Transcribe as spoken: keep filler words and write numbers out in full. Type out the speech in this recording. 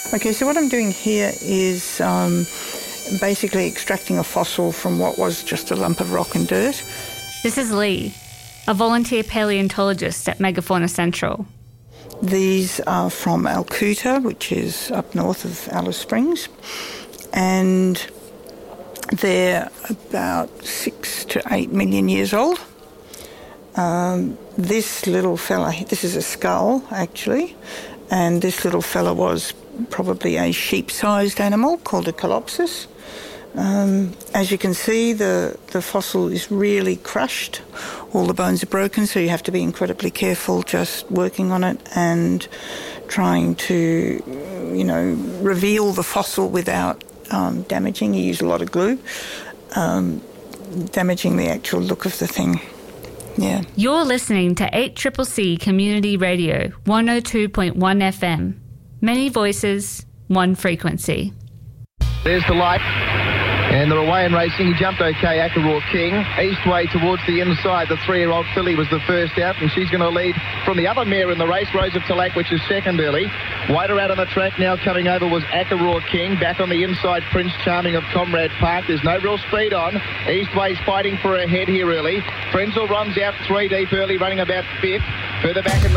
Okay, so what I'm doing here is um, basically extracting a fossil from what was just a lump of rock and dirt. This is Lee, a volunteer paleontologist at Megafauna Central. These are from Alcoota, which is up north of Alice Springs, and they're about six to eight million years old. Um, this little fella, this is a skull actually, and this little fella was probably a sheep-sized animal called a Colopsis. Um, as you can see, the, the fossil is really crushed. All the bones are broken, so you have to be incredibly careful just working on it and trying to, you know, reveal the fossil without um, damaging. You use a lot of glue, um, damaging the actual look of the thing. Yeah. You're listening to eight C C C Community Radio, one oh two point one F M. Many voices, one frequency. There's the light. And they're away in racing. He jumped okay, Akaraw King. Eastway towards the inside. The three-year-old filly was the first out, and she's going to lead from the other mare in the race, Rose of Talak, which is second early. Wider out on the track now coming over was Akaraw King. Back on the inside, Prince Charming of Comrade Park. There's no real speed on. Eastway's fighting for a head here early. Frenzel runs out three deep early, running about fifth. Further back in the